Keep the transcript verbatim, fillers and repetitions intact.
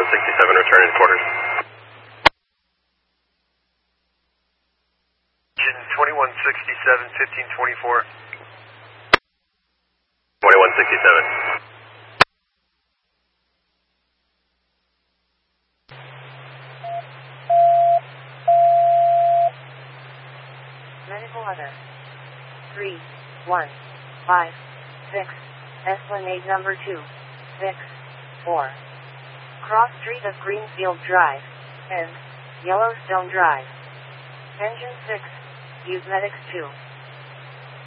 sixty-seven, returning to quarters. Engine twenty-one sixty-seven, fifteen twenty-four. twenty-one sixty-seven. Medical other. three, one, five, six, Esplanade number two, six, four. Cross Street of Greenfield Drive, and Yellowstone Drive. Engine six, use medics two.